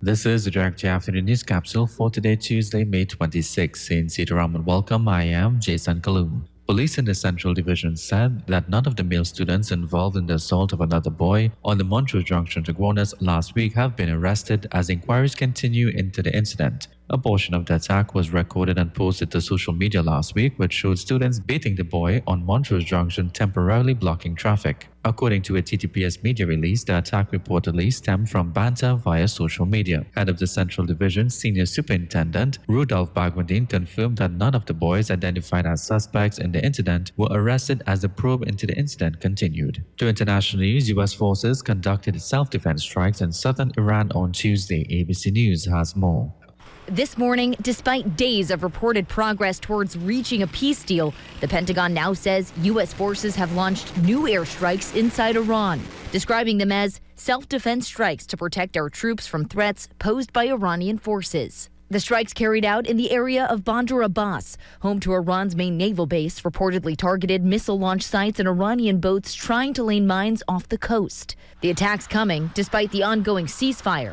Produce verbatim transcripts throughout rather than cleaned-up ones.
This is the Direct Afternoon News Capsule for today, Tuesday, May twenty-sixth. In Sitaram and welcome, I am Jason Kaloum. Police in the Central Division said that none of the male students involved in the assault of another boy on the Montrose Junction to Gronas last week have been arrested as inquiries continue into the incident. A portion of the attack was recorded and posted to social media last week, which showed students beating the boy on Montrose Junction, temporarily blocking traffic. According to a T T P S media release, the attack reportedly stemmed from banter via social media. Head of the Central Division, Senior Superintendent Rudolph Bagwandine, confirmed that none of the boys identified as suspects in the incident were arrested as the probe into the incident continued. To international news, U S forces conducted self-defense strikes in southern Iran on Tuesday. A B C News has more. This morning, despite days of reported progress towards reaching a peace deal, the Pentagon now says U S forces have launched new airstrikes inside Iran, describing them as self-defense strikes to protect our troops from threats posed by Iranian forces. The strikes carried out in the area of Bandar Abbas, home to Iran's main naval base, reportedly targeted missile launch sites and Iranian boats trying to lay mines off the coast. The attacks coming despite the ongoing ceasefire.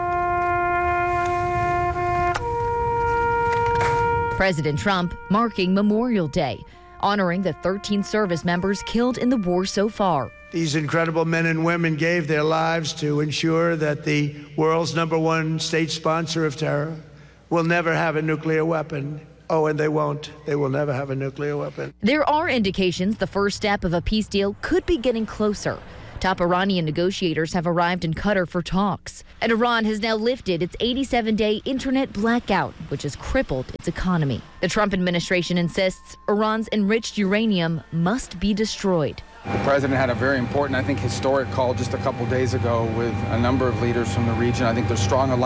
President Trump marking Memorial Day, honoring the thirteen service members killed in the war so far. These incredible men and women gave their lives to ensure that the world's number one state sponsor of terror will never have a nuclear weapon. Oh, and they won't. They will never have a nuclear weapon. There are indications the first step of a peace deal could be getting closer. Top Iranian negotiators have arrived in Qatar for talks, and Iran has now lifted its eighty-seven day internet blackout, which has crippled its economy. The Trump administration insists Iran's enriched uranium must be destroyed. The president had a very important, I think, historic call just a couple days ago with a number of leaders from the region. I think there's strong alignment.